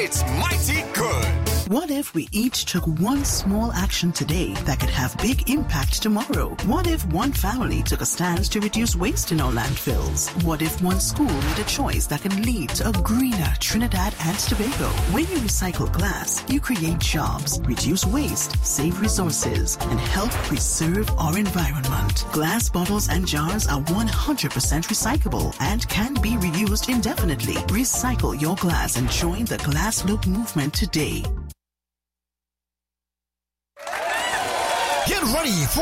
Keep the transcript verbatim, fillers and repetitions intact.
It's mighty good. What if we each took one small action today that could have big impact tomorrow? What if one family took a stand to reduce waste in our landfills? What if one school made a choice that can lead to a greener Trinidad and Tobago? When you recycle glass, you create jobs, reduce waste, save resources, and help preserve our environment. Glass bottles and jars are one hundred percent recyclable and can be reused indefinitely. Recycle your glass and join the Glass Loop movement today. Get ready for